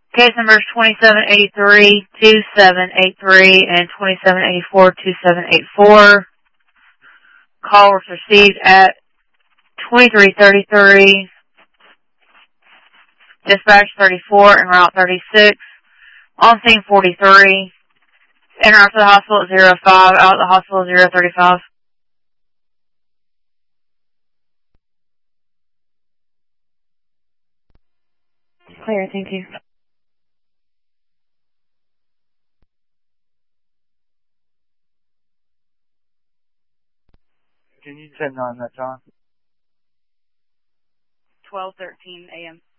Case numbers 2783, 2783, and 2784, 2784. Call was received at 2333, dispatch 34, and route 36. On scene 43. In route to the hospital at 05, out of the hospital 035. Clear, thank you. Can you send on that, John? 12:13 a.m.